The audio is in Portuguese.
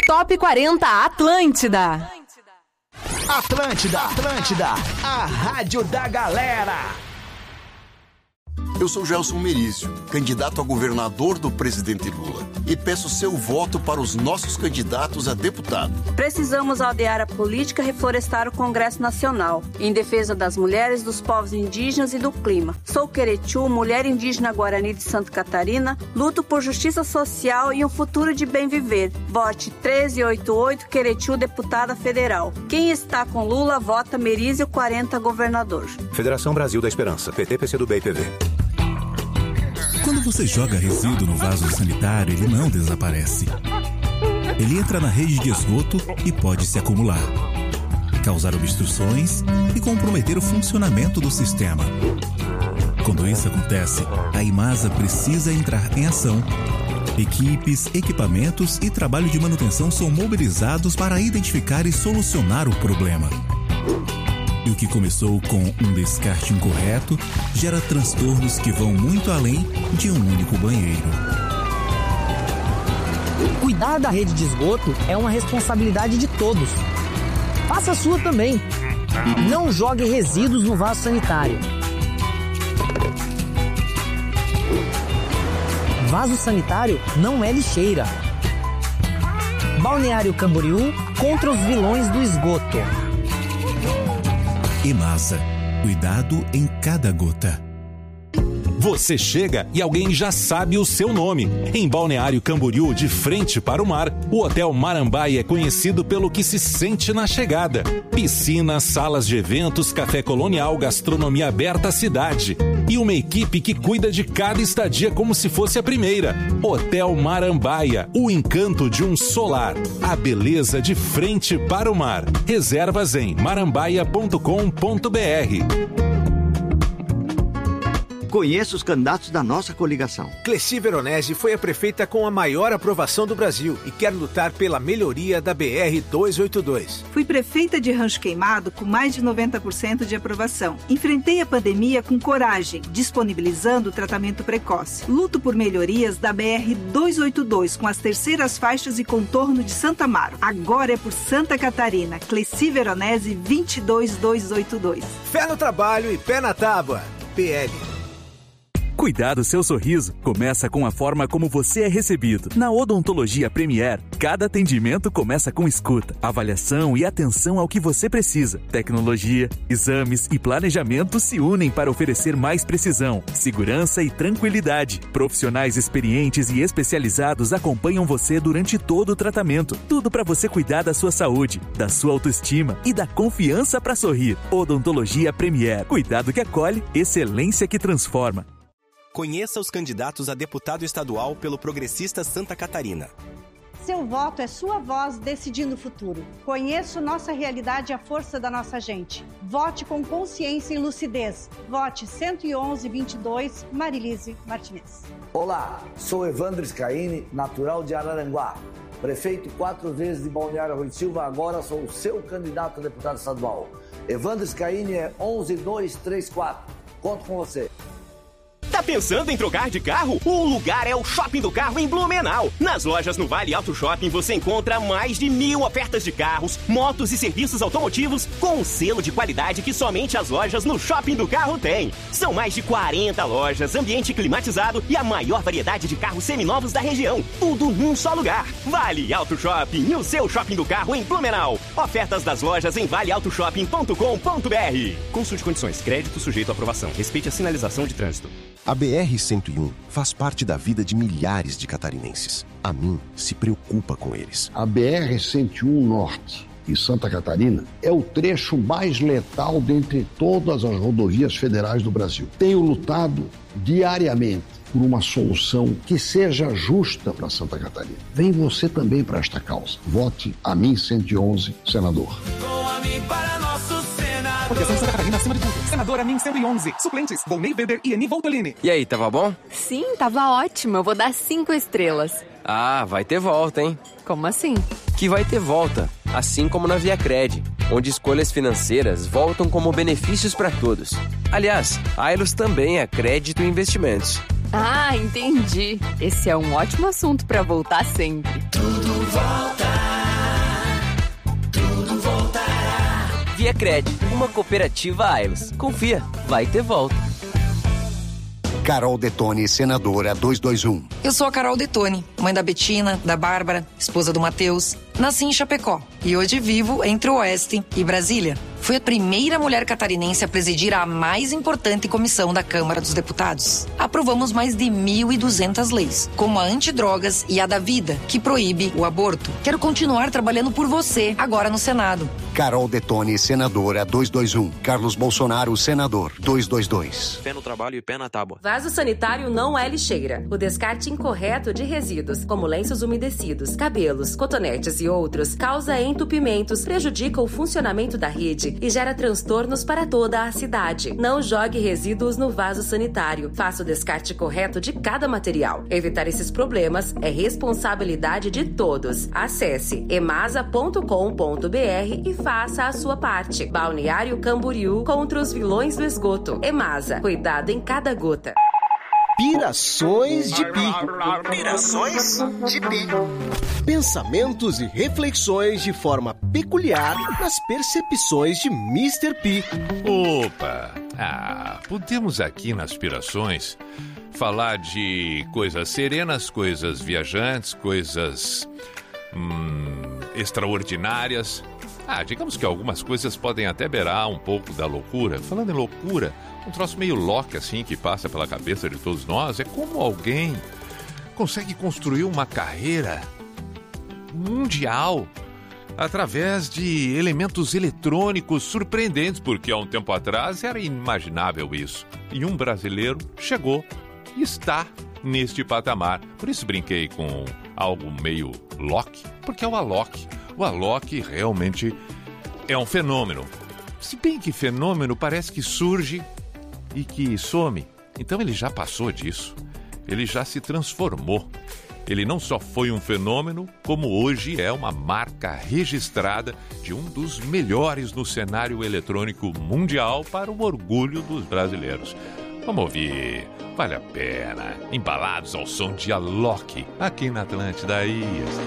Top 40 Atlântida. Atlântida, a rádio da galera. Eu sou Gelson Merizio, candidato a governador do presidente Lula, e peço seu voto para os nossos candidatos a deputado. Precisamos aldear a política e reflorestar o Congresso Nacional, em defesa das mulheres, dos povos indígenas e do clima. Sou Queretiu, mulher indígena Guarani de Santa Catarina, luto por justiça social e um futuro de bem viver. Vote 1388 Queretiu, deputada federal. Quem está com Lula, vota Merizio 40, governador. Federação Brasil da Esperança, PT, PCdoB e PV. Quando você joga resíduo no vaso sanitário, ele não desaparece. Ele entra na rede de esgoto e pode se acumular, causar obstruções e comprometer o funcionamento do sistema. Quando isso acontece, a Imasa precisa entrar em ação. Equipes, equipamentos e trabalho de manutenção são mobilizados para identificar e solucionar o problema. E o que começou com um descarte incorreto gera transtornos que vão muito além de um único banheiro. Cuidar da rede de esgoto é uma responsabilidade de todos. Faça a sua também. Não jogue resíduos no vaso sanitário. Vaso sanitário não é lixeira. Balneário Camboriú contra os vilões do esgoto. Imasa, cuidado em cada gota. Você chega e alguém já sabe o seu nome. Em Balneário Camboriú, de frente para o mar, o Hotel Marambaia é conhecido pelo que se sente na chegada. Piscina, salas de eventos, café colonial, gastronomia aberta à cidade. E uma equipe que cuida de cada estadia como se fosse a primeira. Hotel Marambaia, o encanto de um solar. A beleza de frente para o mar. Reservas em marambaia.com.br. Conheça os candidatos da nossa coligação. Cleci Veronese foi a prefeita com a maior aprovação do Brasil e quer lutar pela melhoria da BR-282. Fui prefeita de Rancho Queimado com mais de 90% de aprovação. Enfrentei a pandemia com coragem, disponibilizando o tratamento precoce. Luto por melhorias da BR-282 com as terceiras faixas e contorno de Santa Amaro. Agora é por Santa Catarina. Cleci Veronese 22282. Fé no trabalho e pé na tábua. PL. Cuidar do seu sorriso começa com a forma como você é recebido. Na Odontologia Premier, cada atendimento começa com escuta, avaliação e atenção ao que você precisa. Tecnologia, exames e planejamento se unem para oferecer mais precisão, segurança e tranquilidade. Profissionais experientes e especializados acompanham você durante todo o tratamento. Tudo para você cuidar da sua saúde, da sua autoestima e da confiança para sorrir. Odontologia Premier. Cuidado que acolhe, excelência que transforma. Conheça os candidatos a deputado estadual pelo Progressista Santa Catarina. Seu voto é sua voz decidindo o futuro. Conheça nossa realidade e a força da nossa gente. Vote com consciência e lucidez. Vote 111-22, Marilise Martinez. Olá, sou Evandro Scaini, natural de Araranguá. Prefeito 4 vezes de Balneário Rui Silva, agora sou o seu candidato a deputado estadual. Evandro Scaini é 11234. Conto com você. Tá pensando em trocar de carro? O lugar é o Shopping do Carro em Blumenau. Nas lojas no Vale Auto Shopping você encontra mais de 1000 ofertas de carros, motos e serviços automotivos com um selo de qualidade que somente as lojas no Shopping do Carro têm. São mais de 40 lojas, ambiente climatizado e a maior variedade de carros seminovos da região. Tudo num só lugar. Vale Auto Shopping, o seu Shopping do Carro em Blumenau. Ofertas das lojas em valeautoshopping.com.br. Consulte condições. Crédito sujeito à aprovação. Respeite a sinalização de trânsito. A BR-101 faz parte da vida de milhares de catarinenses. A mim se preocupa com eles. A BR-101 Norte e Santa Catarina é o trecho mais letal dentre todas as rodovias federais do Brasil. Tenho lutado diariamente por uma solução que seja justa para Santa Catarina. Vem você também para esta causa. Vote a mim 111, senador. Com a mim para nosso senador. Proteção de Santa Catarina acima de tudo. Senador a mim 111. Suplentes, Volney Weber e Eni Voltolini. E aí, tava bom? Sim, tava ótimo. Eu vou dar 5 estrelas. Ah, vai ter volta, hein? Como assim? Que vai ter volta, assim como na ViaCred, onde escolhas financeiras voltam como benefícios para todos. Aliás, a Ailos também é crédito e investimentos. Ah, entendi. Esse é um ótimo assunto para voltar sempre. Tudo volta. Viacred, uma cooperativa Ailos. Confia, vai ter volta. Carol Detone, senadora 221. Eu sou a Carol Detone, mãe da Betina, da Bárbara, esposa do Matheus. Nasci em Chapecó e hoje vivo entre o Oeste e Brasília. Fui a primeira mulher catarinense a presidir a mais importante comissão da Câmara dos Deputados. Aprovamos mais de 1.200 leis, como a antidrogas e a da vida, que proíbe o aborto. Quero continuar trabalhando por você, agora no Senado. Carol Detone, senadora 221. Carlos Bolsonaro, senador 222. Pé no trabalho e pé na tábua. Vaso sanitário não é lixeira. O descarte incorreto de resíduos, como lenços umedecidos, cabelos, cotonetes e outros, causa entupimentos, prejudica o funcionamento da rede e gera transtornos para toda a cidade. Não jogue resíduos no vaso sanitário. Faça o descarte correto de cada material. Evitar esses problemas é responsabilidade de todos. Acesse emasa.com.br e faça a sua parte. Balneário Camboriú contra os vilões do esgoto. Emasa, cuidado em cada gota. Pirações de Pi. Pirações de Pi. Pensamentos e reflexões de forma peculiar nas percepções de Mr. P. Opa! Podemos aqui nas Pirações falar de coisas serenas, coisas viajantes, coisas extraordinárias. Digamos que algumas coisas podem até beirar um pouco da loucura. Falando em loucura, um troço meio louco assim que passa pela cabeça de todos nós é como alguém consegue construir uma carreira mundial através de elementos eletrônicos surpreendentes, porque há um tempo atrás era inimaginável isso. E um brasileiro chegou e está neste patamar. Por isso brinquei com algo meio Loki, porque é o Alok. O Alok realmente é um fenômeno. Se bem que fenômeno parece que surge e que some. Então ele já passou disso. Ele já se transformou. Ele não só foi um fenômeno, como hoje é uma marca registrada de um dos melhores no cenário eletrônico mundial para o orgulho dos brasileiros. Vamos ouvir, vale a pena, embalados ao som de Alok, aqui na Atlântida.